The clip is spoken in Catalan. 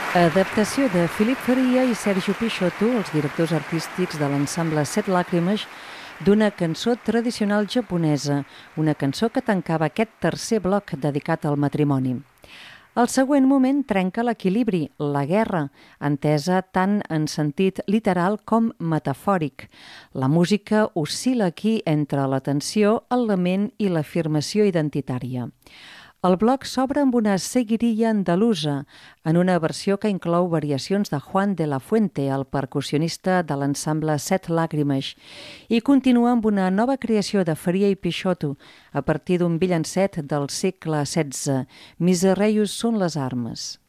Adaptació de Philip Faria i Sergio Peixoto, els directors artístics de l'ensemble Set Làgrimes, d'una cançó tradicional japonesa, una cançó que tancava aquest tercer bloc dedicat al matrimoni. El següent moment trenca l'equilibri, la guerra, entesa tant en sentit literal com metafòric. La música oscil·la aquí entre la tensió, el lament i l'afirmació identitària. El bloc s'obre amb una seguirilla andalusa, en una versió que inclou variacions de Juan de la Fuente, el percussionista de l'ensemble Set Làgrimes, i continua amb una nova creació de Faria i Peixoto, a partir d'un villancet del segle XVI, Misereius són les armes.